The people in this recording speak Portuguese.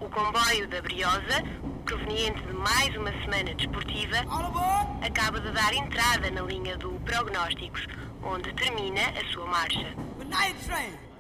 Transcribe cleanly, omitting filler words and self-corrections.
O comboio da Briosa, proveniente de mais uma semana desportiva, acaba de dar entrada na linha do Prognósticos, onde termina a sua marcha. The night train.